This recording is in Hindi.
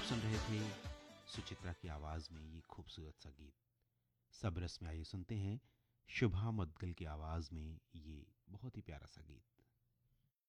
सुन रहे थे सुचित्रा की आवाज में ये खूबसूरत सा गीत। सब रस में आइए सुनते हैं शुभा मुद्गल की आवाज में ये बहुत ही प्यारा सा गीत।